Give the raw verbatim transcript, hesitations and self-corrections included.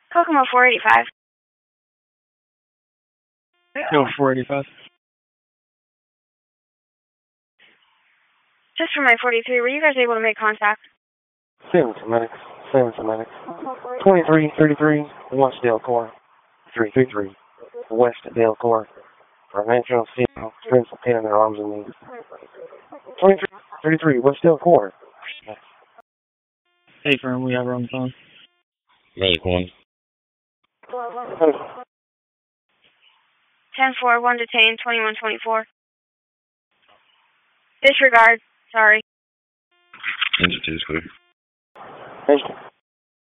Kokomo four eighty-five. No, four eighty-five. Just for my forty-three, were you guys able to make contact? Seven semantics. Seven semantics. twenty-three thirty-three, West Delcor. three three three, West Delcor. Provincial Seal, strength of pain in their arms and knees. twenty-three thirty-three, West Delcor. Hey, firm, we have her on the phone. Medic one. ten four, one detained, twenty-one twenty-four. Disregard. Sorry. Entity is clear. Thank you.